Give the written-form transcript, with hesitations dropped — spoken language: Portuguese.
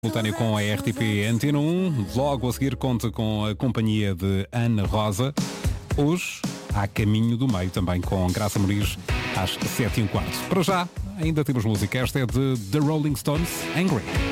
Simultâneo com a RTP Antena 1, logo a seguir conta com a companhia de Ana Rosa. Hoje, há Caminho do Meio, também com Graça Muniz, às 7h15. Para já, ainda temos música. Esta é de The Rolling Stones, Angry.